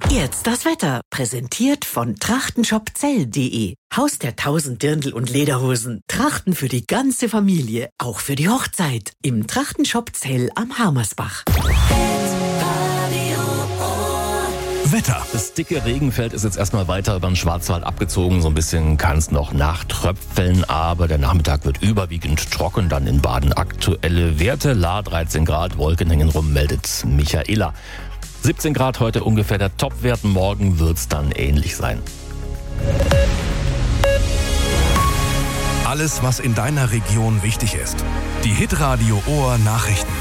Jetzt das Wetter, präsentiert von trachtenshopzell.de. Haus der 1000 Dirndl und Lederhosen. Trachten für die ganze Familie, auch für die Hochzeit. Im Trachtenshop Zell am Harmersbach. Wetter. Das dicke Regenfeld ist jetzt erstmal weiter über den Schwarzwald abgezogen. So ein bisschen kann es noch nachtröpfeln, aber der Nachmittag wird überwiegend trocken. Dann in Baden aktuelle Werte. La 13 Grad, Wolken hängen rum, meldet Michaela. 17 Grad heute ungefähr der Topwert. Morgen wird es dann ähnlich sein. Alles, was in deiner Region wichtig ist. Die Hitradio Ohr Nachrichten.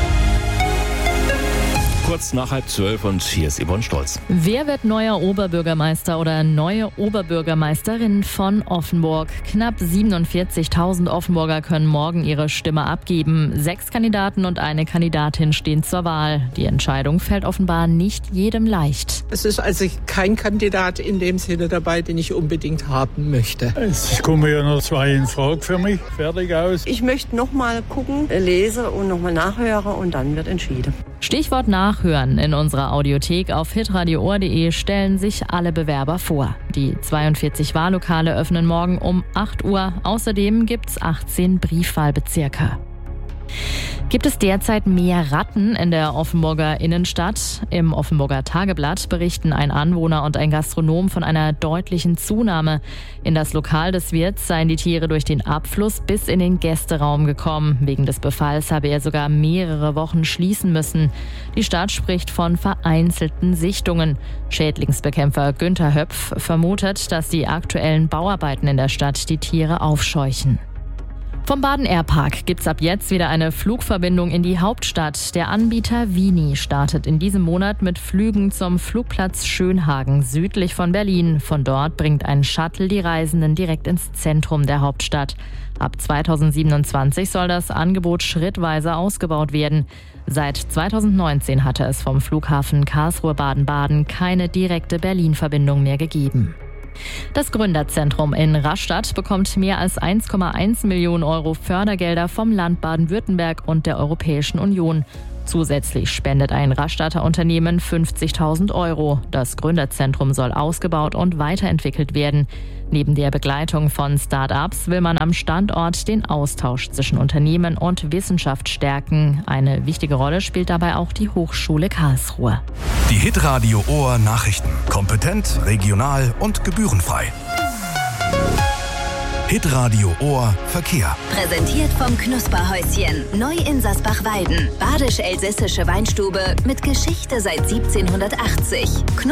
Kurz nach 11:30 und hier ist Yvonne Stolz. Wer wird neuer Oberbürgermeister oder neue Oberbürgermeisterin von Offenburg? Knapp 47.000 Offenburger können morgen ihre Stimme abgeben. 6 Kandidaten und eine Kandidatin stehen zur Wahl. Die Entscheidung fällt offenbar nicht jedem leicht. Es ist also kein Kandidat in dem Sinne dabei, den ich unbedingt haben möchte. Es kommen ja noch 2 in Frage für mich. Fertig aus. Ich möchte noch mal gucken, lese und noch mal nachhöre und dann wird entschieden. Stichwort Nachhören. In unserer Audiothek auf hitradioohr.de stellen sich alle Bewerber vor. Die 42 Wahllokale öffnen morgen um 8 Uhr. Außerdem gibt's 18 Briefwahlbezirke. Gibt es derzeit mehr Ratten in der Offenburger Innenstadt? Im Offenburger Tageblatt berichten ein Anwohner und ein Gastronom von einer deutlichen Zunahme. In das Lokal des Wirts seien die Tiere durch den Abfluss bis in den Gästeraum gekommen. Wegen des Befalls habe er sogar mehrere Wochen schließen müssen. Die Stadt spricht von vereinzelten Sichtungen. Schädlingsbekämpfer Günther Höpf vermutet, dass die aktuellen Bauarbeiten in der Stadt die Tiere aufscheuchen. Vom Baden Airpark gibt's ab jetzt wieder eine Flugverbindung in die Hauptstadt. Der Anbieter Vini startet in diesem Monat mit Flügen zum Flugplatz Schönhagen südlich von Berlin. Von dort bringt ein Shuttle die Reisenden direkt ins Zentrum der Hauptstadt. Ab 2027 soll das Angebot schrittweise ausgebaut werden. Seit 2019 hatte es vom Flughafen Karlsruhe-Baden-Baden keine direkte Berlin-Verbindung mehr gegeben. Das Gründerzentrum in Rastatt bekommt mehr als 1,1 Millionen Euro Fördergelder vom Land Baden-Württemberg und der Europäischen Union. Zusätzlich spendet ein Rastatter Unternehmen 50.000 Euro. Das Gründerzentrum soll ausgebaut und weiterentwickelt werden. Neben der Begleitung von Start-ups will man am Standort den Austausch zwischen Unternehmen und Wissenschaft stärken. Eine wichtige Rolle spielt dabei auch die Hochschule Karlsruhe. Die Hitradio Ohr Nachrichten. Kompetent, regional und gebührenfrei. Hitradio Ohr Verkehr. Präsentiert vom Knusperhäuschen. Neu in Sasbach-Weiden. Badisch-elsässische Weinstube mit Geschichte seit 1780.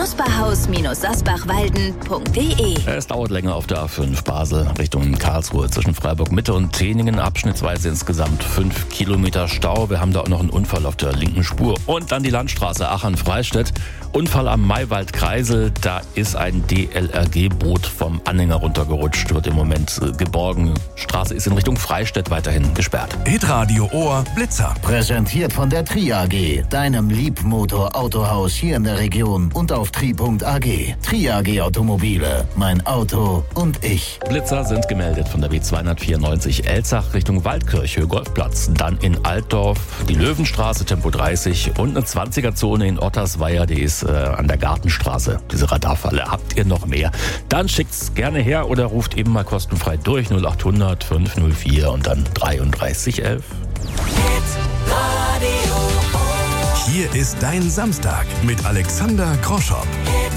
Knusperhaus-sasbachwalden.de. Es dauert länger auf der A5 Basel Richtung Karlsruhe zwischen Freiburg Mitte und Teningen. Abschnittsweise insgesamt 5 Kilometer Stau. Wir haben da auch noch einen Unfall auf der linken Spur. Und dann die Landstraße Aachen-Freistedt. Unfall am Maywald-Kreisel. Da ist ein DLRG-Boot vom Anhänger runtergerutscht. Wird im Moment geborgen. Straße ist in Richtung Freistedt weiterhin gesperrt. Hitradio Ohr Blitzer. Präsentiert von der Tri AG, deinem Liebmotor-Autohaus hier in der Region und auf tri.ag. Tri AG Automobile, mein Auto und ich. Blitzer sind gemeldet von der B294 Elzach Richtung Waldkirche, Golfplatz. Dann in Altdorf die Löwenstraße, Tempo 30 und eine 20er-Zone in Ottersweier, die ist an der Gartenstraße. Diese Radarfalle. Habt ihr noch mehr? Dann schickt's gerne her oder ruft eben mal kostenfrei durch 0800 504 und dann 3311. Hier ist dein Samstag mit Alexander Groschopp.